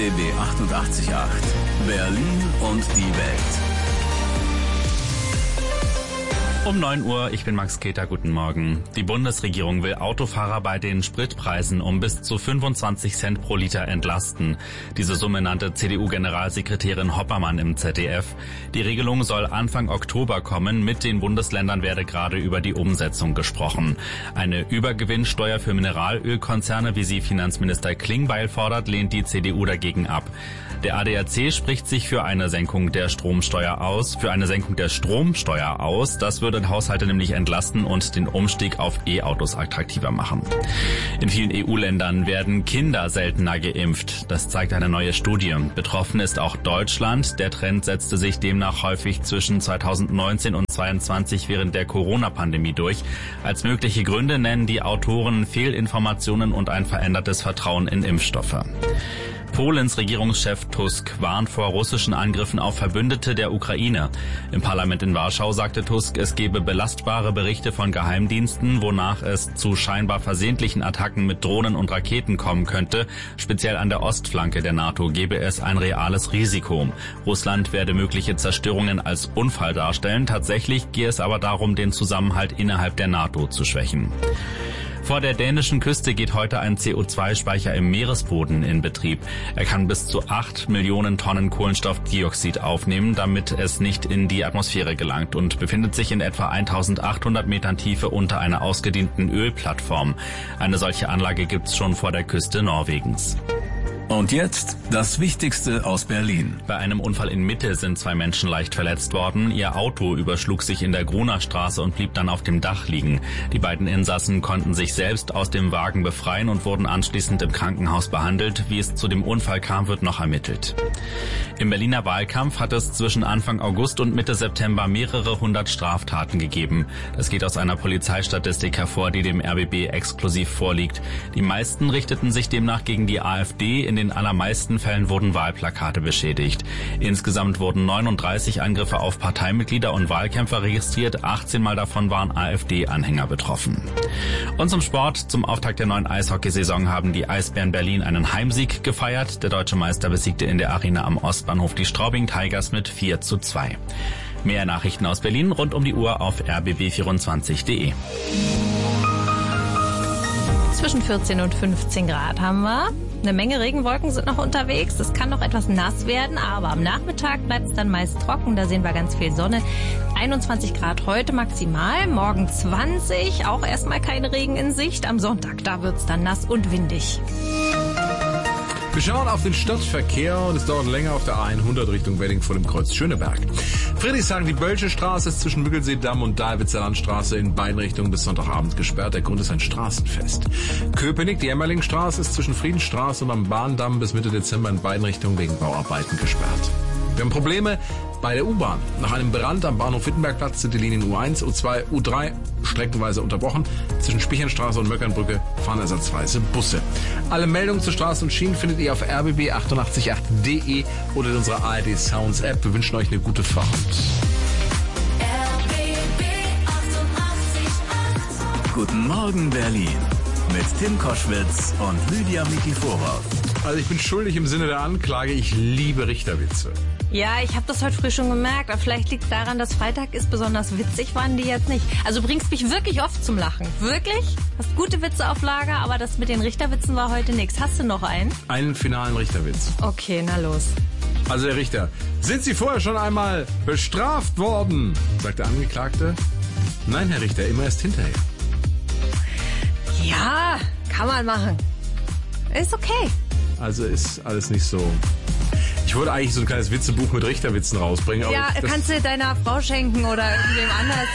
RBB 88.8. Berlin und die Welt. Um 9 Uhr, ich bin Max Keter, guten Morgen. Die Bundesregierung will Autofahrer bei den Spritpreisen um bis zu 25 Cent pro Liter entlasten. Diese Summe nannte CDU-Generalsekretärin Hoppermann im ZDF. Die Regelung soll Anfang Oktober kommen. Mit den Bundesländern werde gerade über die Umsetzung gesprochen. Eine Übergewinnsteuer für Mineralölkonzerne, wie sie Finanzminister Klingbeil fordert, lehnt die CDU dagegen ab. Der ADAC spricht sich für eine Senkung der Stromsteuer aus. Das würde Haushalte nämlich entlasten und den Umstieg auf E-Autos attraktiver machen. In vielen EU-Ländern werden Kinder seltener geimpft. Das zeigt eine neue Studie. Betroffen ist auch Deutschland. Der Trend setzte sich demnach häufig zwischen 2019 und 2022 während der Corona-Pandemie durch. Als mögliche Gründe nennen die Autoren Fehlinformationen und ein verändertes Vertrauen in Impfstoffe. Polens Regierungschef Tusk warnt vor russischen Angriffen auf Verbündete der Ukraine. Im Parlament in Warschau sagte Tusk, es gebe belastbare Berichte von Geheimdiensten, wonach es zu scheinbar versehentlichen Attacken mit Drohnen und Raketen kommen könnte. Speziell an der Ostflanke der NATO gebe es ein reales Risiko. Russland werde mögliche Zerstörungen als Unfall darstellen. Tatsächlich gehe es aber darum, den Zusammenhalt innerhalb der NATO zu schwächen. Vor der dänischen Küste geht heute ein CO2-Speicher im Meeresboden in Betrieb. Er kann bis zu 8 Millionen Tonnen Kohlenstoffdioxid aufnehmen, damit es nicht in die Atmosphäre gelangt, und befindet sich in etwa 1800 Metern Tiefe unter einer ausgedienten Ölplattform. Eine solche Anlage gibt's schon vor der Küste Norwegens. Und jetzt das Wichtigste aus Berlin. Bei einem Unfall in Mitte sind 2 Menschen leicht verletzt worden. Ihr Auto überschlug sich in der Gruner Straße und blieb dann auf dem Dach liegen. Die beiden Insassen konnten sich selbst aus dem Wagen befreien und wurden anschließend im Krankenhaus behandelt. Wie es zu dem Unfall kam, wird noch ermittelt. Im Berliner Wahlkampf hat es zwischen Anfang August und Mitte September mehrere 100 Straftaten gegeben. Das geht aus einer Polizeistatistik hervor, die dem RBB exklusiv vorliegt. Die meisten richteten sich demnach gegen die AfD. In den allermeisten Fällen wurden Wahlplakate beschädigt. Insgesamt wurden 39 Angriffe auf Parteimitglieder und Wahlkämpfer registriert. 18 Mal davon waren AfD-Anhänger betroffen. Und zum Sport. Zum Auftakt der neuen Eishockeysaison haben die Eisbären Berlin einen Heimsieg gefeiert. Der deutsche Meister besiegte in der Arena am Ostbahnhof die Straubing Tigers mit 4:2. Mehr Nachrichten aus Berlin rund um die Uhr auf rbb24.de. Zwischen 14 und 15 Grad haben wir. Eine Menge Regenwolken sind noch unterwegs. Es kann noch etwas nass werden, aber am Nachmittag bleibt es dann meist trocken. Da sehen wir ganz viel Sonne. 21 Grad heute maximal, morgen 20. Auch erstmal kein Regen in Sicht. Am Sonntag, da wird es dann nass und windig. Wir schauen auf den Stadtverkehr und es dauert länger auf der A100 Richtung Wedding vor dem Kreuz Schöneberg. Friedrichshagen, die Bölsche Straße ist zwischen Müggelsee-Damm und Dahlwitzer Landstraße in beiden Richtungen bis Sonntagabend gesperrt. Der Grund ist ein Straßenfest. Köpenick, die Emmerlingstraße ist zwischen Friedensstraße und am Bahndamm bis Mitte Dezember in beiden Richtungen wegen Bauarbeiten gesperrt. Wir haben Probleme bei der U-Bahn. Nach einem Brand am Bahnhof Wittenbergplatz sind die Linien U1, U2, U3 streckenweise unterbrochen. Zwischen Spichernstraße und Möckernbrücke fahren ersatzweise Busse. Alle Meldungen zu Straßen und Schienen findet ihr auf rbb888.de oder in unserer ARD Sounds App. Wir wünschen euch eine gute Fahrt. Guten Morgen Berlin mit Tim Koschwitz und Lydia Mikiforov. Also ich bin schuldig im Sinne der Anklage. Ich liebe Richterwitze. Ja, ich habe das heute früh schon gemerkt, aber vielleicht liegt es daran, dass Freitag ist, besonders witzig waren die jetzt nicht. Also du bringst mich wirklich oft zum Lachen. Wirklich? Hast gute Witze auf Lager, aber das mit den Richterwitzen war heute nichts. Hast du noch einen? Einen finalen Richterwitz. Okay, na los. Also der Richter, sind Sie vorher schon einmal bestraft worden? Sagt der Angeklagte. Nein, Herr Richter, immer erst hinterher. Ja, kann man machen. Ist okay. Also ist alles nicht so. Ich wollte eigentlich so ein kleines Witzebuch mit Richterwitzen rausbringen. Aber ja, kannst du deiner Frau schenken oder irgendwem anders.